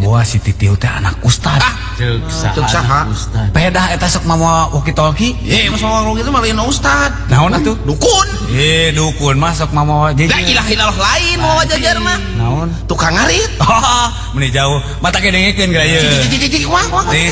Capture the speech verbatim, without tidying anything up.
boboa si Titiw teh anak ustad. Ah, Cek saha ustad. Pedah eta sok mama walkie talkie. Eh mas orang itu malah ustad Naon atuh? dukun Eh dukun masuk mama la jejer. ilaha illallah lain mau jajar mah Naon? tukang ngarit Oh, meni jauh. Mata ke dengekeun geura ieu. Cik, cik, cik, cik, wah, wah, wah. Teh